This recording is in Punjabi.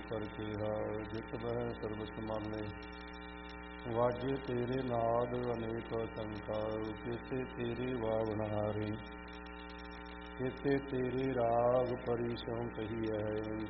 ਕਰ ਕੇਹਾ, ਜਿਤ ਬਹਿ ਸਰਬਤ ਸਮਾਲੇ। ਵਾਜੇ ਤੇਰੇ ਨਾਦ ਅਨੇਕ ਸੰਸਾਰ, ਕਿਤੇ ਤੇਰੇ ਵਾਵਣਹਾਰੇ। ਕਿਤੇ ਤੇਰੇ ਰਾਗ ਪਰੀ ਸਿਉ ਕਹੀਐ,